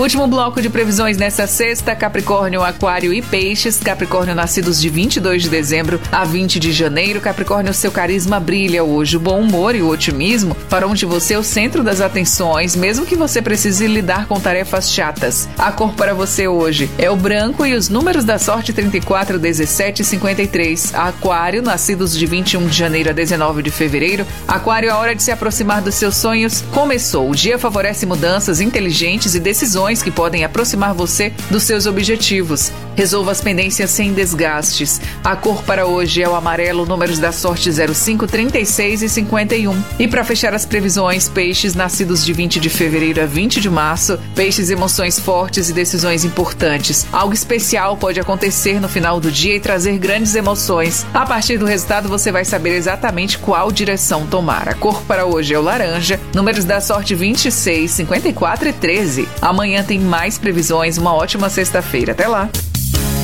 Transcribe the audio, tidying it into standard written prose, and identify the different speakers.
Speaker 1: Último bloco de previsões nessa sexta: Capricórnio, Aquário e Peixes. Capricórnio, nascidos de 22 de dezembro a 20 de janeiro. Capricórnio, seu carisma brilha hoje. O bom humor e o otimismo farão de você o centro das atenções, mesmo que você precise lidar com tarefas chatas. A cor para você hoje é o branco e os números da sorte 34, 17 e 53. Aquário, nascidos de 21 de janeiro a 19 de fevereiro. Aquário, a hora de se aproximar dos seus sonhos começou. O dia favorece mudanças inteligentes e decisões que podem aproximar você dos seus objetivos. Resolva as pendências sem desgastes. A cor para hoje é o amarelo, números da sorte 05, 36 e 51. E para fechar as previsões, Peixes, nascidos de 20 de fevereiro a 20 de março. Peixes, emoções fortes e decisões importantes. Algo especial pode acontecer no final do dia e trazer grandes emoções. A partir do resultado, você vai saber exatamente qual direção tomar. A cor para hoje é o laranja, números da sorte 26, 54 e 13. Amanhã tem mais previsões. Uma ótima sexta-feira. Até lá!